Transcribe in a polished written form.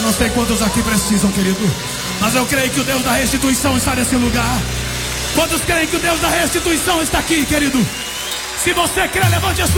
não sei quantos aqui precisam, querido, mas eu creio que o Deus da restituição está nesse lugar. Quantos creem que o Deus da restituição está aqui, querido? Se você crê, levante a sua